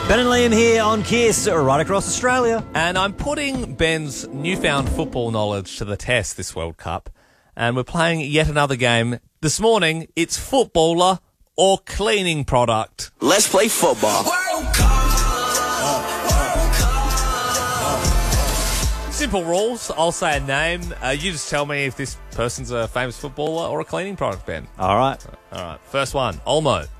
Ben and Liam here on Kiss, right across Australia. And I'm putting Ben's newfound football knowledge to the test this World Cup. And we're playing yet another game. This morning, it's footballer or cleaning product. Let's play football. Simple rules. I'll say a name. You just tell me if this person's a famous footballer or a cleaning product, Ben. All right. All right. First one, Olmo.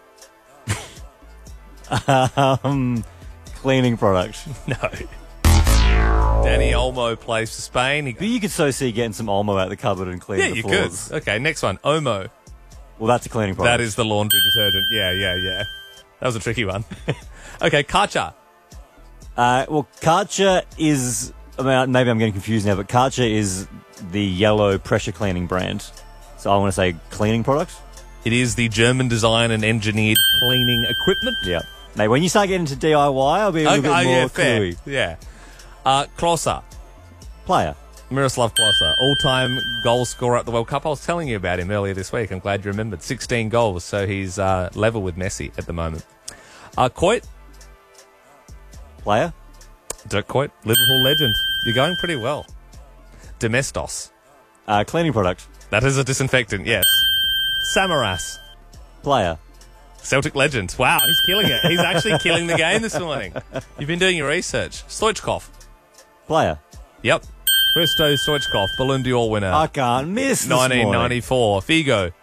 Cleaning product. No. Danny Olmo plays for Spain. You could so see getting some Olmo out the cupboard and clean the floors. Could. Okay, next one, Omo. Well, that's a cleaning product. That is the laundry detergent. Yeah. That was a tricky one. Okay, Karcher. Well, Karcher is... maybe I'm getting confused now, but Karcher is the yellow pressure cleaning brand. So I want to say cleaning product. It is the German design and engineered cleaning equipment. Yeah. Mate, when you start getting into DIY, I'll be a little bit more cluey. Yeah. Klose. Player. Miroslav Klose, all-time goal scorer at the World Cup. I was telling you about him earlier this week. I'm glad you remembered. 16 goals, so he's level with Messi at the moment. Coit. Player. Dirk Coit, Liverpool legend. You're going pretty well. Domestos. Cleaning product. That is a disinfectant, yes. Samaras. Player. Celtic legend. Wow, he's killing it. He's actually killing the game this morning. You've been doing your research. Stoichkov. Player. Yep. Hristo Stoichkov, Ballon d'Or winner. I can't miss this 1994. Figo.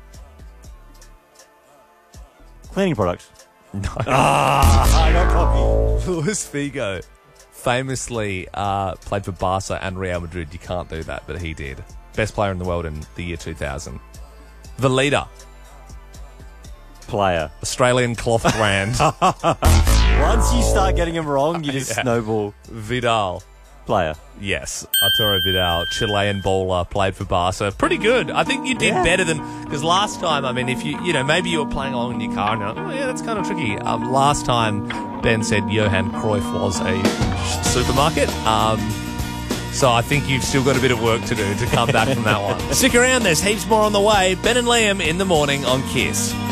Cleaning product. No. I got cocky. Luis Figo famously played for Barca and Real Madrid. You can't do that, but he did. Best player in the world in the year 2000. The leader. Player. Australian cloth brand. Once you start getting them wrong, you just snowball. Vidal. Player. Yes, Arturo Vidal, Chilean baller, played for Barca. Pretty good. I think you did better than... Because last time, I mean, if maybe you were playing along in your car and you're like, oh yeah, that's kind of tricky. Last time, Ben said Johan Cruyff was a supermarket. So I think you've still got a bit of work to do to come back from that one. Stick around, there's heaps more on the way. Ben and Liam in the morning on Kiss.